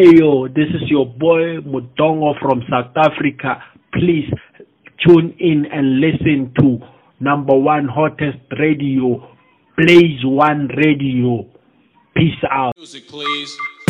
Ayo, this is your boy Mutongo from South Africa. Please tune in and listen to number one hottest radio, Blaze One Radio. Peace out. Music, please.